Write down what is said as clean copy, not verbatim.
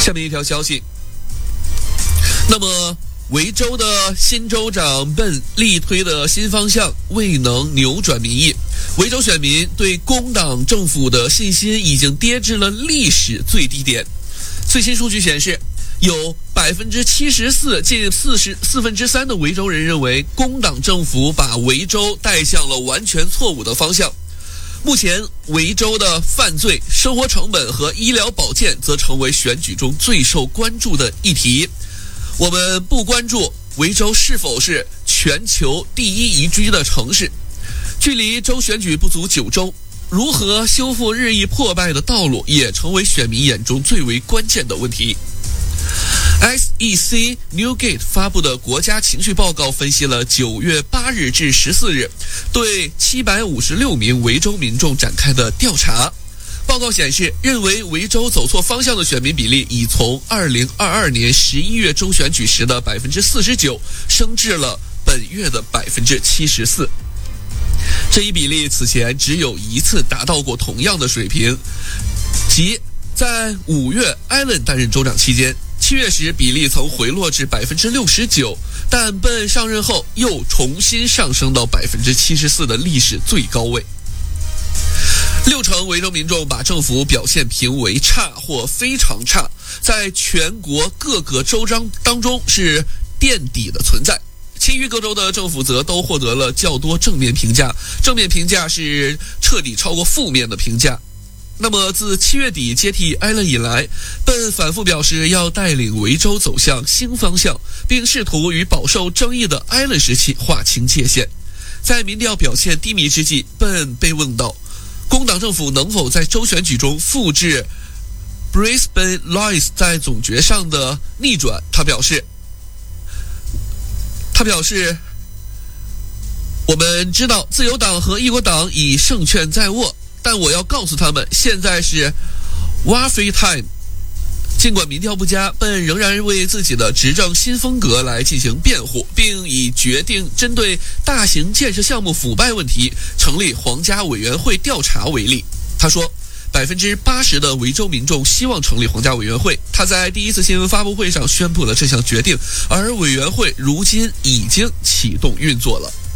下面一条消息，那么维州的新州长本力推的新方向未能扭转民意，维州选民对工党政府的信心已经跌至了历史最低点。最新数据显示，有74%，近3/4的维州人认为工党政府把维州带向了完全错误的方向。目前，维州的犯罪、生活成本和医疗保健则成为选举中最受关注的议题。我们不关注维州是否是全球第一宜居的城市。距离州选举不足9周，如何修复日益破败的道路也成为选民眼中最为关键的问题。SEC Newgate 发布的国家情绪报告分析了9月8日至14日对756名维州民众展开的调查。报告显示，认为维州走错方向的选民比例已从2022年11月州选举时的49%升至了本月的74%。这一比例此前只有一次达到过同样的水平，即在5月艾伦担任州长期间，7月时比例曾回落至69%，但本上任后又重新上升到74%的历史最高位。60%维州民众把政府表现评为差或非常差，在全国各个州章当中是垫底的存在。其余各州的政府则都获得了较多正面评价，正面评价是彻底超过负面的评价。那么自7月底接替艾伦以来，本反复表示要带领维州走向新方向，并试图与饱受争议的艾伦时期划清界限。在民调表现低迷之际，本被问到工党政府能否在州选举中复制 Brisbane Lions 在总决上的逆转，他表示我们知道自由党和议国党已胜券在握，但我要告诉他们，现在是 Warfare Time。 尽管民调不佳，本仍然为自己的执政新风格来进行辩护，并以决定针对大型建设项目腐败问题成立皇家委员会调查为例。他说80%的维州民众希望成立皇家委员会。他在第一次新闻发布会上宣布了这项决定，而委员会如今已经启动运作了。